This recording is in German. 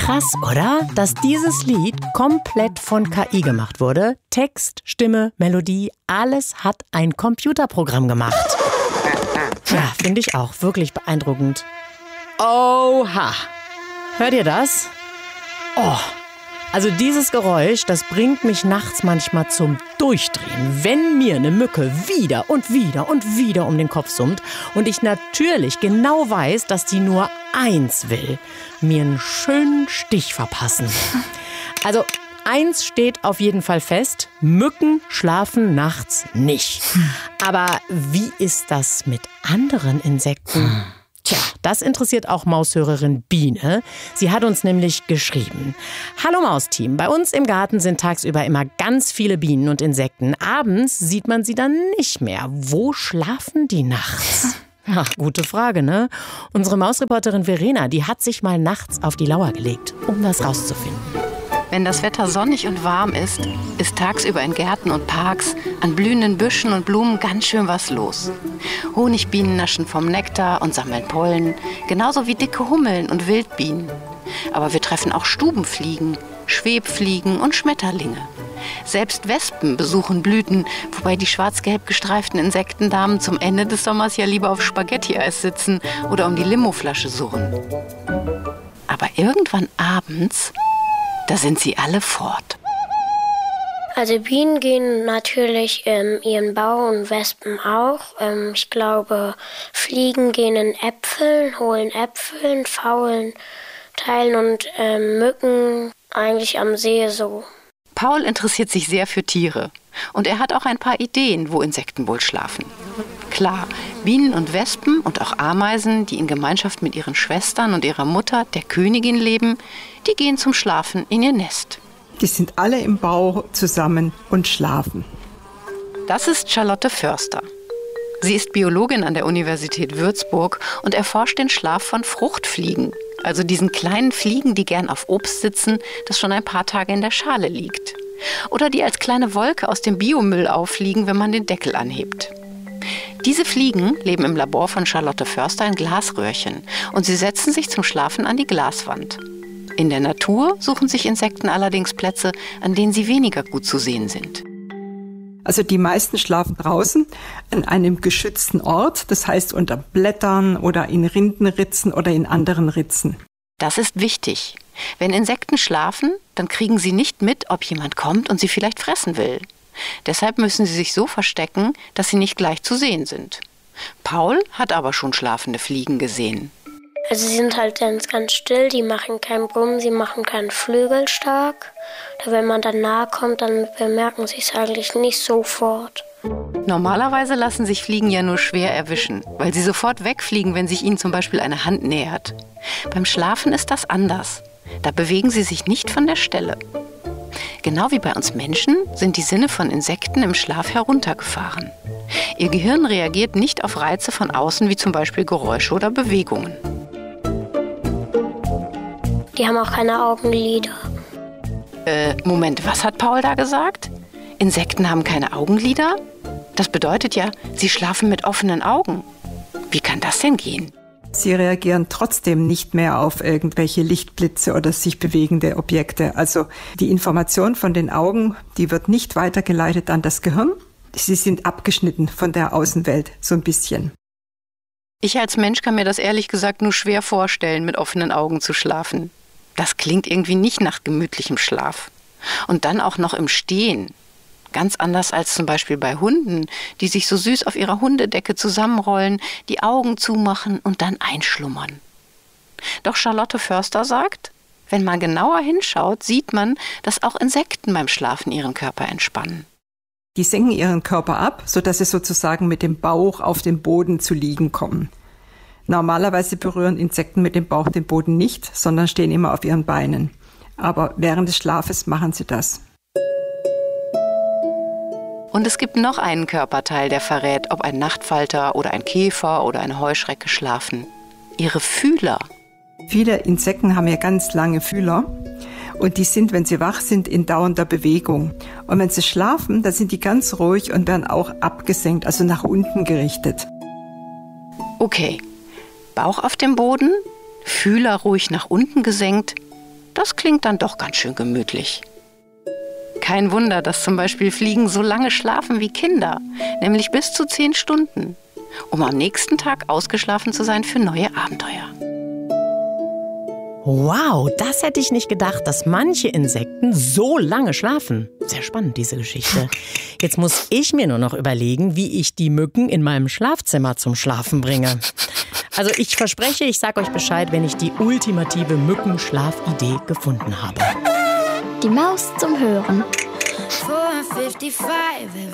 Krass, oder? Dass dieses Lied komplett von KI gemacht wurde. Text, Stimme, Melodie, alles hat ein Computerprogramm gemacht. Ja, finde ich auch wirklich beeindruckend. Oha! Hört ihr das? Oh, also dieses Geräusch, das bringt mich nachts manchmal zum Durchdrehen, wenn mir eine Mücke wieder und wieder und wieder um den Kopf summt und ich natürlich genau weiß, dass die nur eins will, mir einen schönen Stich verpassen. Also eins steht auf jeden Fall fest, Mücken schlafen nachts nicht. Aber wie ist das mit anderen Insekten? Tja, das interessiert auch Maushörerin Biene. Sie hat uns nämlich geschrieben: Hallo Mausteam, bei uns im Garten sind tagsüber immer ganz viele Bienen und Insekten. Abends sieht man sie dann nicht mehr. Wo schlafen die nachts? Ach, gute Frage, ne? Unsere Mausreporterin Verena, die hat sich mal nachts auf die Lauer gelegt, um das rauszufinden. Wenn das Wetter sonnig und warm ist, ist tagsüber in Gärten und Parks, an blühenden Büschen und Blumen ganz schön was los. Honigbienen naschen vom Nektar und sammeln Pollen, genauso wie dicke Hummeln und Wildbienen. Aber wir treffen auch Stubenfliegen, Schwebfliegen und Schmetterlinge. Selbst Wespen besuchen Blüten, wobei die schwarz-gelb gestreiften Insektendamen zum Ende des Sommers ja lieber auf Spaghetti-Eis sitzen oder um die Limoflasche surren. Aber irgendwann abends, da sind sie alle fort. Also Bienen gehen natürlich in ihren Bau und Wespen auch. Ich glaube, Fliegen gehen in Äpfeln, holen Äpfeln, faulen Teilen und Mücken eigentlich am See so. Paul interessiert sich sehr für Tiere und er hat auch ein paar Ideen, wo Insekten wohl schlafen. Klar, Bienen und Wespen und auch Ameisen, die in Gemeinschaft mit ihren Schwestern und ihrer Mutter, der Königin, leben, die gehen zum Schlafen in ihr Nest. Die sind alle im Bau zusammen und schlafen. Das ist Charlotte Förster. Sie ist Biologin an der Universität Würzburg und erforscht den Schlaf von Fruchtfliegen, also diesen kleinen Fliegen, die gern auf Obst sitzen, das schon ein paar Tage in der Schale liegt. Oder die als kleine Wolke aus dem Biomüll auffliegen, wenn man den Deckel anhebt. Diese Fliegen leben im Labor von Charlotte Förster in Glasröhrchen und sie setzen sich zum Schlafen an die Glaswand. In der Natur suchen sich Insekten allerdings Plätze, an denen sie weniger gut zu sehen sind. Also die meisten schlafen draußen an einem geschützten Ort, das heißt unter Blättern oder in Rindenritzen oder in anderen Ritzen. Das ist wichtig. Wenn Insekten schlafen, dann kriegen sie nicht mit, ob jemand kommt und sie vielleicht fressen will. Deshalb müssen sie sich so verstecken, dass sie nicht gleich zu sehen sind. Paul hat aber schon schlafende Fliegen gesehen. Also sie sind halt ganz still, die machen keinen Brummen, sie machen keinen Flügel stark. Wenn man dann nahe kommt, dann bemerken sie es eigentlich nicht sofort. Normalerweise lassen sich Fliegen ja nur schwer erwischen, weil sie sofort wegfliegen, wenn sich ihnen zum Beispiel eine Hand nähert. Beim Schlafen ist das anders. Da bewegen sie sich nicht von der Stelle. Genau wie bei uns Menschen sind die Sinne von Insekten im Schlaf heruntergefahren. Ihr Gehirn reagiert nicht auf Reize von außen, wie zum Beispiel Geräusche oder Bewegungen. Die haben auch keine Augenlider. Moment, was hat Paul da gesagt? Insekten haben keine Augenlider? Das bedeutet ja, sie schlafen mit offenen Augen. Wie kann das denn gehen? Sie reagieren trotzdem nicht mehr auf irgendwelche Lichtblitze oder sich bewegende Objekte. Also die Information von den Augen, die wird nicht weitergeleitet an das Gehirn. Sie sind abgeschnitten von der Außenwelt, so ein bisschen. Ich als Mensch kann mir das ehrlich gesagt nur schwer vorstellen, mit offenen Augen zu schlafen. Das klingt irgendwie nicht nach gemütlichem Schlaf. Und dann auch noch im Stehen. Ganz anders als zum Beispiel bei Hunden, die sich so süß auf ihrer Hundedecke zusammenrollen, die Augen zumachen und dann einschlummern. Doch Charlotte Förster sagt, wenn man genauer hinschaut, sieht man, dass auch Insekten beim Schlafen ihren Körper entspannen. Die senken ihren Körper ab, sodass sie sozusagen mit dem Bauch auf dem Boden zu liegen kommen. Normalerweise berühren Insekten mit dem Bauch den Boden nicht, sondern stehen immer auf ihren Beinen. Aber während des Schlafes machen sie das. Und es gibt noch einen Körperteil, der verrät, ob ein Nachtfalter oder ein Käfer oder eine Heuschrecke schlafen. Ihre Fühler. Viele Insekten haben ja ganz lange Fühler und die sind, wenn sie wach sind, in dauernder Bewegung. Und wenn sie schlafen, dann sind die ganz ruhig und werden auch abgesenkt, also nach unten gerichtet. Okay, Bauch auf dem Boden, Fühler ruhig nach unten gesenkt. Das klingt dann doch ganz schön gemütlich. Kein Wunder, dass zum Beispiel Fliegen so lange schlafen wie Kinder, nämlich bis zu 10 Stunden, um am nächsten Tag ausgeschlafen zu sein für neue Abenteuer. Wow, das hätte ich nicht gedacht, dass manche Insekten so lange schlafen. Sehr spannend, diese Geschichte. Jetzt muss ich mir nur noch überlegen, wie ich die Mücken in meinem Schlafzimmer zum Schlafen bringe. Also ich verspreche, ich sag euch Bescheid, wenn ich die ultimative Mückenschlafidee gefunden habe. Die Maus zum Hören. 4:55,